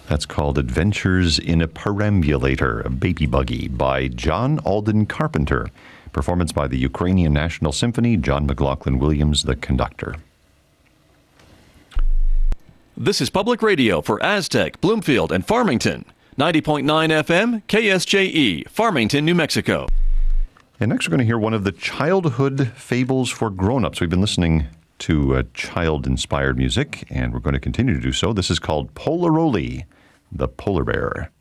That's called Adventures in a Perambulator, a Baby Buggy, by John Alden Carpenter. Performance by the Ukrainian National Symphony, John McLaughlin Williams, the conductor. This is Public Radio for Aztec, Bloomfield, and Farmington. 90.9 FM, KSJE, Farmington, New Mexico. And next we're going to hear one of the childhood fables for grown-ups. We've been listening to child-inspired music, and we're going to continue to do so. This is called Polaroli, the Polar Bear.